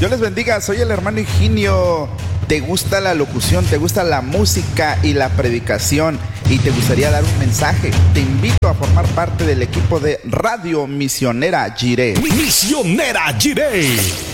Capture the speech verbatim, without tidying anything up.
Dios les bendiga, soy el hermano Higinio. ¿Te gusta la locución? ¿Te gusta la música y la predicación? ¿Y te gustaría dar un mensaje? Te invito a formar parte del equipo de Radio Misionera Jireh. Misionera Jireh.